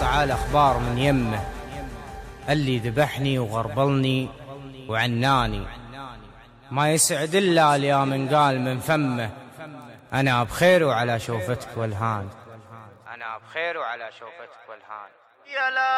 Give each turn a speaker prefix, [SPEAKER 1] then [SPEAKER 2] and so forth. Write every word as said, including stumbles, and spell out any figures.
[SPEAKER 1] تعال أخبار من يمه، اللي ذبحني وغربلني وعناني، ما يسعد إلا اليا من قال من فمه، أنا بخير وعلى شوفتك والهان، أنا بخير وعلى شوفتك والهان.
[SPEAKER 2] يا لا